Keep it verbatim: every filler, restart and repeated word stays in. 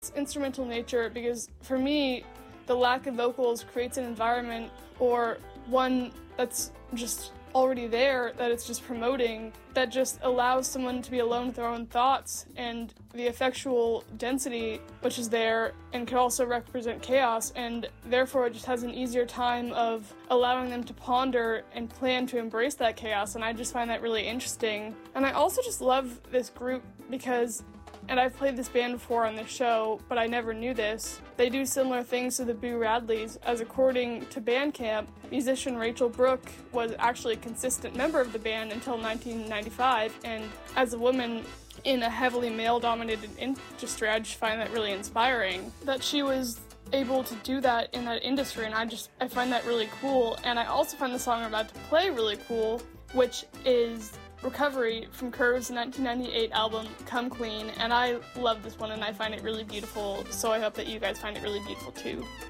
It's instrumental nature because for me, the lack of vocals creates an environment or one that's just already there that it's just promoting that just allows someone to be alone with their own thoughts, and the effectual density which is there and could also represent chaos, and therefore it just has an easier time of allowing them to ponder and plan to embrace that chaos, and I just find that really interesting. And I also just love this group because, and I've played this band before on this show, but I never knew this, they do similar things to the Boo Radleys, as according to Bandcamp, musician Rachel Brooke was actually a consistent member of the band until nineteen ninety-five, and as a woman in a heavily male-dominated industry, I just find that really inspiring, that she was able to do that in that industry, and I just, I find that really cool. And I also find the song I'm about to play really cool, which is Recovery from Curve's nineteen ninety-eight album, Come Queen, and I love this one and I find it really beautiful, so I hope that you guys find it really beautiful too.